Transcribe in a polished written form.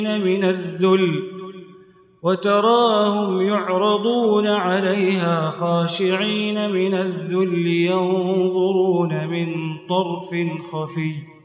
من الذل وتراهم يعرضون عليها خاشعين من الذل ينظرون من طرف خفي